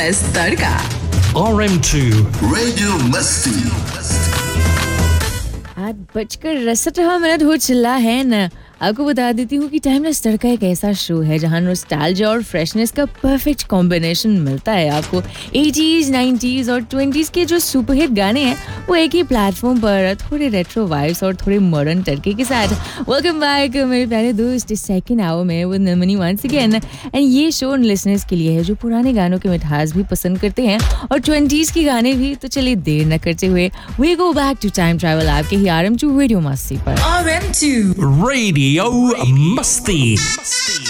Timeless Tadka. RM2 Radio Masti. 8:68 हो चला है ना। आपको बता देती हूँ कि टाइमलेस तड़का एक ऐसा शो है जहाँ नॉस्टैल्जिया और फ्रेशनेस का परफेक्ट कॉम्बिनेशन मिलता है आपको। 80s, 90s और 20s के जो सुपरहिट गाने हैं वो एक ही प्लेटफॉर्म पर थोड़े रेट्रो वाइब्स और थोड़े मॉडर्न तड़के के साथ। वेलकम बैक मेरे प्यारे दोस्त, सेकंड आवर में विद नमनी वंस अगेन। एंड ये शो उन लिसनर्स के लिए है जो पुराने गानों के मिठास भी पसंद करते हैं और 20s के गाने भी। तो चलिए देर न करते हुए we go back to time travel आपके ही RM2 रेडियो मस्ती पर। RM2. Radio Masti.